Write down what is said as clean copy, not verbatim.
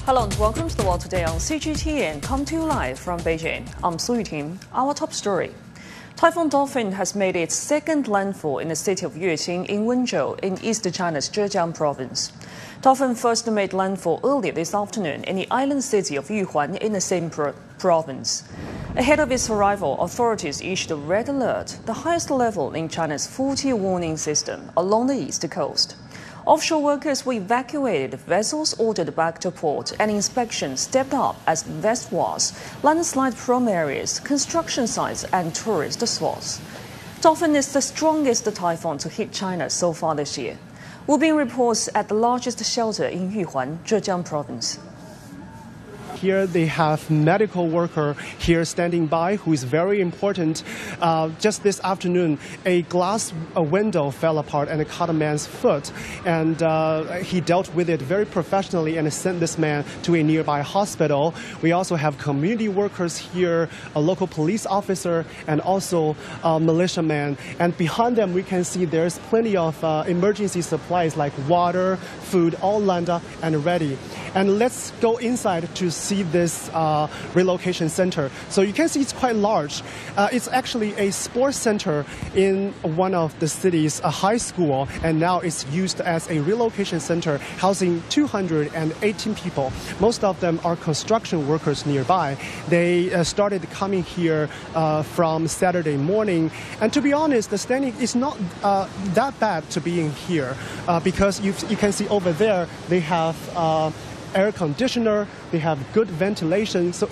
Hello and welcome to the World Today on CGTN, come to you live from Beijing. I'm Su Yuting. Our top story. Typhoon Dolphin has made its second landfall in the city of Yueqing in Wenzhou in East China's Zhejiang province. Dolphin first made landfall earlier this afternoon in the island city of Yuhuan in the same province. Ahead of its arrival, authorities issued a red alert, the highest level in China's 40 warning system along the east coast. Offshore workers were evacuated, vessels ordered back to port, and inspections stepped up as reservoirs, landslide-prone areas, construction sites, and tourist spots. Dolphin is the strongest typhoon to hit China so far this year. Wu Bin reports at the largest shelter in Yuhuan, Zhejiang province. Here they have medical worker here standing by, who is very important. Just this afternoon, a glass window fell apart and it caught a man's foot. And he dealt with it very professionally and sent this man to a nearby hospital. We also have community workers here, a local police officer, and also a militiaman. And behind them, we can see there's plenty of emergency supplies like water, food, all lined up and ready. And let's go inside to see this relocation center. So you can see it's quite large. It's actually a sports center in one of the cities, a high school, and now it's used as a relocation center housing 218 people. Most of them are construction workers nearby. They started coming here from Saturday morning. And to be honest, the standing is not that bad to be in here because you can see over there they have air conditioner, they have good ventilation. So